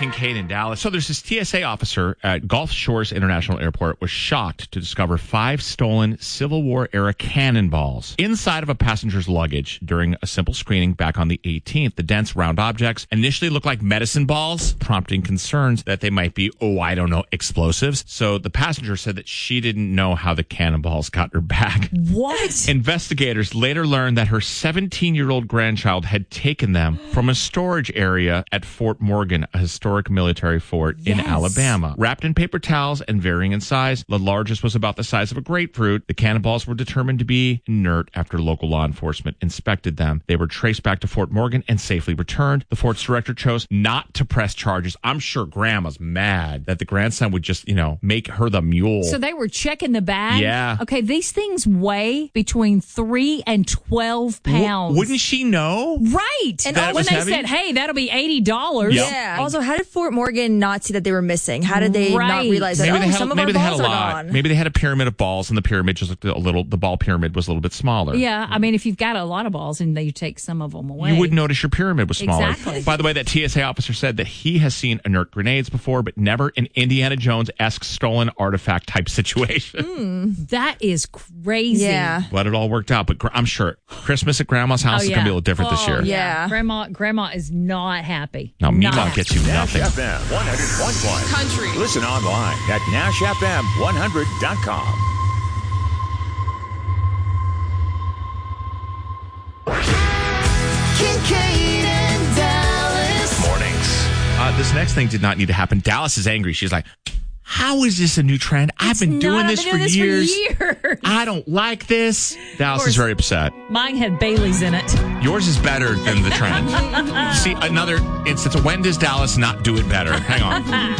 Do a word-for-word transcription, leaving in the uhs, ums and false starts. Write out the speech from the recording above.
Kincaid in Dallas. So there's this T S A officer at Gulf Shores International Airport was shocked to discover five stolen Civil War era cannonballs inside of a passenger's luggage during a simple screening back on the eighteenth. The dense round objects initially looked like medicine balls, prompting concerns that they might be, oh, I don't know, explosives. So the passenger said that she didn't know how the cannonballs got in her bag. What? Investigators later learned that her seventeen-year-old grandchild had taken them from a storage area at Fort Morgan, a historic military fort Yes. in Alabama. Wrapped in paper towels and varying in size, the largest was about the size of a grapefruit. The cannonballs were determined to be inert after local law enforcement inspected them. They were traced back to Fort Morgan and safely returned. The fort's director chose not to press charges. I'm sure Grandma's mad that the grandson would just, you know, make her the mule. So they were checking the bag? Yeah. Okay, these things weigh between three and twelve pounds. W- wouldn't she know? Right. That And it when was they heavy? said, hey, that'll be eighty dollars. Yep. Yeah. Also, how did Fort Morgan not see that they were missing? How did they not Right. realize that, Maybe oh, they had, some of maybe our they had balls a are lot. gone? Maybe they had a pyramid of balls, and the pyramid just looked a little. The ball pyramid was a little bit smaller. Yeah, I mean, if you've got a lot of balls and you take some of them away. You would notice your pyramid was smaller. Exactly. By the way, that T S A officer said that he has seen inert grenades before, but never an Indiana Jones-esque stolen artifact type situation. That is crazy. Yeah. But it all worked out. But gr- I'm sure Christmas at Grandma's house Oh, is yeah. going to be a little different this Oh, year. Yeah. Grandma, Grandma is not happy. Now, Not Meatball happy. gets you Nash nothing. F M one oh one point one. Country. Listen online at nash f m one hundred dot com. Kincaid and Dallas. Mornings. Uh, this next thing did not need to happen. Dallas is angry. She's like, how is this a new trend? I've been doing Not, I've this, been for, doing this years. for years. I don't like this. Dallas is course. very upset. Mine had Bailey's in it. Yours is better than the trend. See, another instance. When does Dallas not do it better? Hang on.